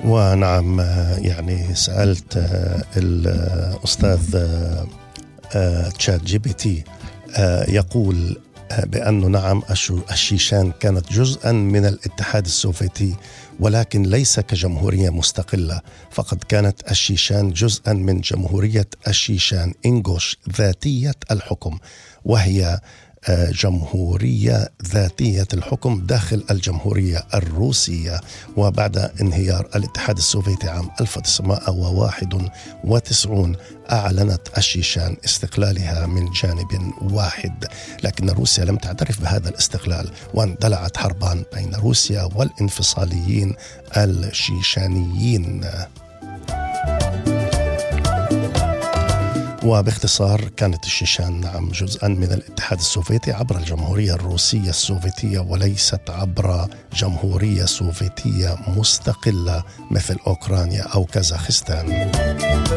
ونعم، يعني سألت الأستاذ تشات جي بي تي، يقول بأنه نعم الشيشان كانت جزءا من الاتحاد السوفيتي، ولكن ليس كجمهورية مستقلة، فقد كانت الشيشان جزءا من جمهورية الشيشان إنغوش ذاتية الحكم، وهي جمهورية ذاتية الحكم داخل الجمهورية الروسية. وبعد انهيار الاتحاد السوفيتي عام 1991 أعلنت الشيشان استقلالها من جانب واحد، لكن روسيا لم تعترف بهذا الاستقلال، واندلعت حربان بين روسيا والانفصاليين الشيشانيين. وباختصار كانت الشيشان نعم جزءا من الاتحاد السوفيتي عبر الجمهورية الروسية السوفيتية، وليست عبر جمهورية سوفيتية مستقلة مثل أوكرانيا أو كازاخستان.